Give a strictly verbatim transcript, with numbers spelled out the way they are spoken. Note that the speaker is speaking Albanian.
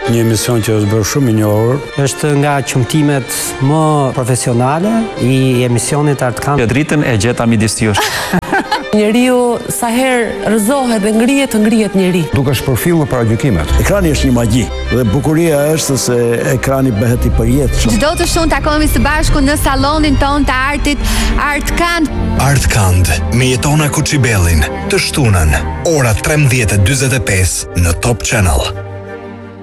Një emision që është bërë shumë i njohur. Është nga qëmtimet më profesionale i emisionit Art Kanë. Dritën e gjeta midis jush. Njeriu sa herë rëzohet dhe ngrihet, ngrihet njeri. Duke shpërfillur para gjykimet. Ekrani është një magji dhe bukuria është se ekrani bëhet i përjetshëm. Çdo të shumë takohemi së bashku në sallonin ton të artit Art Kanë. Art Kanë me Jetona Kuçibellin, të shtunën, ora trembëdhjetë e dyzet e pesë në Top Channel.